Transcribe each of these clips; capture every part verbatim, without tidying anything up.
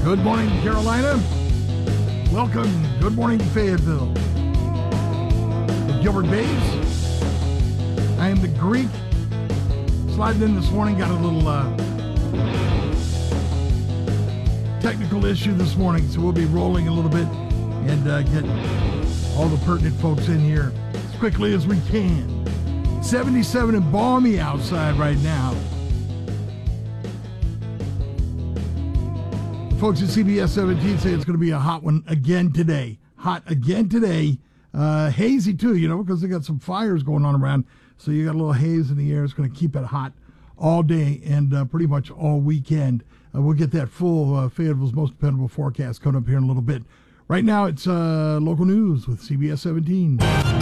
Good morning, Carolina. Welcome. Good morning, Fayetteville. With Gilbert Bays. I am the Greek. Sliding in this morning. Got a little uh, technical issue this morning, so we'll be rolling a little bit and uh, get all the pertinent folks in here as quickly as we can. seventy-seven and balmy outside right now. Folks at C B S seventeen say it's going to be a hot one again today. Hot again today. Uh, hazy too, you know, because they got some fires going on around. So you got a little haze in the air. It's going to keep it hot all day and uh, pretty much all weekend. Uh, we'll get that full uh, Fayetteville's most dependable forecast coming up here in a little bit. Right now it's uh, local news with C B S seventeen.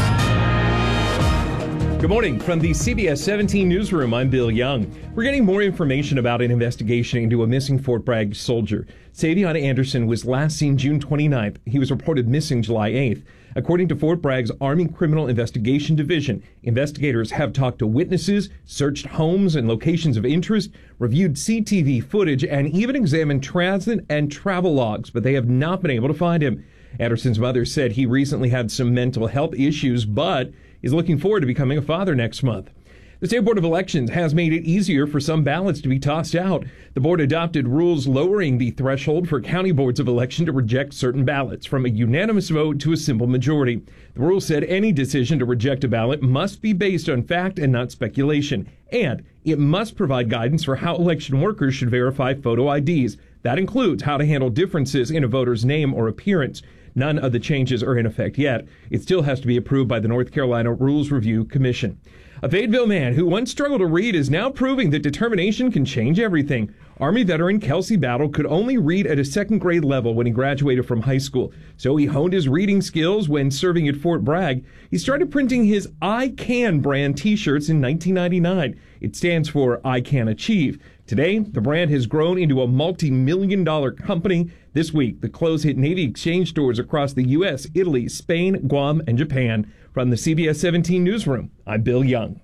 Good morning. From the C B S seventeen newsroom, I'm Bill Young. We're getting more information about an investigation into a missing Fort Bragg soldier. Savion Anderson was last seen June twenty-ninth. He was reported missing July eighth. According to Fort Bragg's Army Criminal Investigation Division, investigators have talked to witnesses, searched homes and locations of interest, reviewed C T V footage, and even examined transit and travel logs, but they have not been able to find him. Anderson's mother said he recently had some mental health issues, but is looking forward to becoming a father next month. The State Board of Elections has made it easier for some ballots to be tossed out. The board adopted rules lowering the threshold for county boards of election to reject certain ballots from a unanimous vote to a simple majority. The rule said any decision to reject a ballot must be based on fact and not speculation, and it must provide guidance for how election workers should verify photo I Ds. That includes how to handle differences in a voter's name or appearance. None of the changes are in effect yet. It still has to be approved by the North Carolina Rules Review Commission. A Fayetteville man who once struggled to read is now proving that determination can change everything. Army veteran Kelsey Battle could only read at a second grade level when he graduated from high school. So he honed his reading skills when serving at Fort Bragg. He started printing his I Can brand t-shirts in nineteen ninety-nine. It stands for I Can Achieve. Today, the brand has grown into a multi-million dollar company. This week, the clothes hit Navy Exchange stores across the U S, Italy, Spain, Guam, and Japan. From the C B S seventeen newsroom, I'm Bill Young.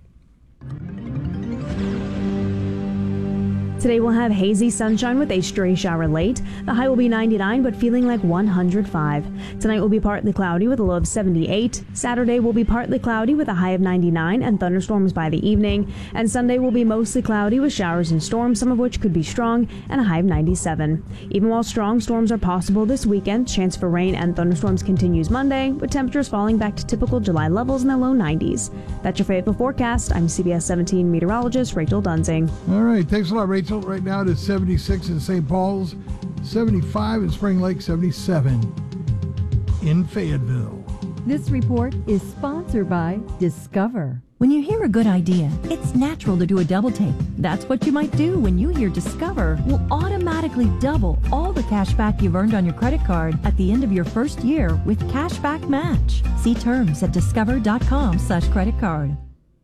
Today we'll have hazy sunshine with a stray shower late. The high will be ninety-nine, but feeling like one hundred five. Tonight will be partly cloudy with a low of seventy-eight. Saturday will be partly cloudy with a high of ninety-nine and thunderstorms by the evening. And Sunday will be mostly cloudy with showers and storms, some of which could be strong, and a high of ninety-seven. Even while strong storms are possible this weekend, chance for rain and thunderstorms continues Monday, with temperatures falling back to typical July levels in the low nineties. That's your Fayetteville forecast. I'm C B S seventeen meteorologist Rachel Dunsing. All right. Thanks a lot, Rachel. Right now it is seventy-six in Saint Paul's, seventy-five in Spring Lake, seventy-seven in Fayetteville. This report is sponsored by Discover. When you hear a good idea, it's natural to do a double take. That's what you might do when you hear Discover will automatically double all the cash back you've earned on your credit card at the end of your first year with Cashback Match. See terms at discover.com slash credit card.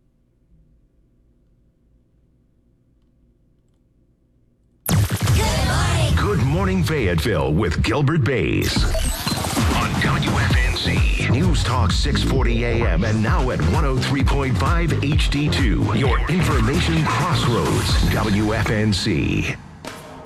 Good morning, Fayetteville with Gilbert Bays on W F N Z News Talk six forty A M and now at one oh three point five H D two. Your information crossroads, W F N Z.